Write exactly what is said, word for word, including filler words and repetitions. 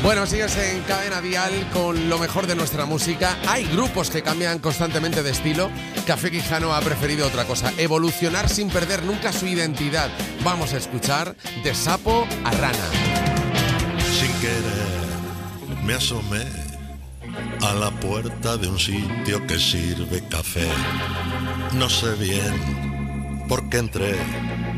Bueno, sigues en Cadena Dial con lo mejor de nuestra música. Hay grupos que cambian constantemente de estilo. Café Quijano ha preferido otra cosa, evolucionar sin perder nunca su identidad. Vamos a escuchar De Sapo a Rana. Sin querer me asomé a la puerta de un sitio que sirve café. No sé bien por qué entré,